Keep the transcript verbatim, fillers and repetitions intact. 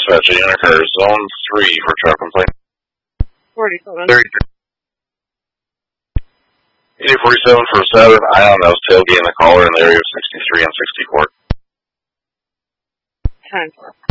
dispatch, a unit car, zone three for truck complaint. forty-seven. thirty-three. eighty forty-seven for Saturn Ion that was tailgating the caller in the area of sixty-three and sixty-four. ten four.